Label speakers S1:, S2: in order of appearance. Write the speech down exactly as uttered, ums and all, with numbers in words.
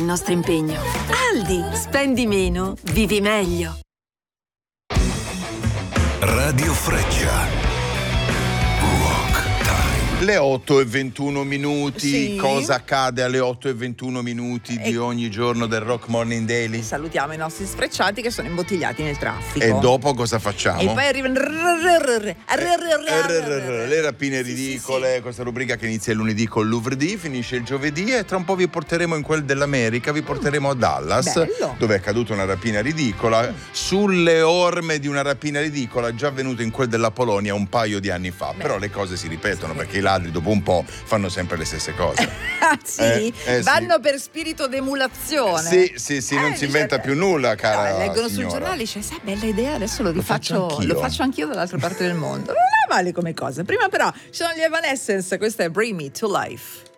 S1: il nostro impegno. Aldi, spendi meno, vivi meglio.
S2: Radio Freccia.
S3: Le otto e ventuno minuti,
S4: Sì.
S3: cosa accade alle otto e ventuno minuti di
S4: E-
S3: ogni giorno del Rock Morning Daily?
S4: Salutiamo i nostri sfrecciati che sono imbottigliati nel traffico.
S3: E dopo cosa facciamo?
S4: E poi arrivano
S3: Le rapine ridicole, questa rubrica che inizia il lunedì con l'Ouvredì, finisce il giovedì e tra un po' vi porteremo in quel dell'America, vi porteremo a Dallas,
S4: Bello.
S3: dove è accaduta una rapina ridicola, sulle orme di una rapina ridicola già avvenuta in quel della Polonia un paio di anni fa. Però le cose si ripetono perché i ladri dopo un po' fanno sempre le stesse cose.
S4: Ah, sì?
S3: Eh, eh,
S4: Vanno
S3: sì.
S4: per spirito d'emulazione.
S3: Sì, sì, sì, non
S4: Eh,
S3: si inventa
S4: dice-
S3: più nulla, cara
S4: No, leggono sul
S3: signora.
S4: giornale, dice, sai, bella idea, adesso lo
S3: faccio
S4: rifaccio,
S3: anch'io.
S4: lo faccio anch'io dall'altra parte del mondo. Non è male come cosa. Prima però ci sono gli Evanescence, questa è Bring Me to Life.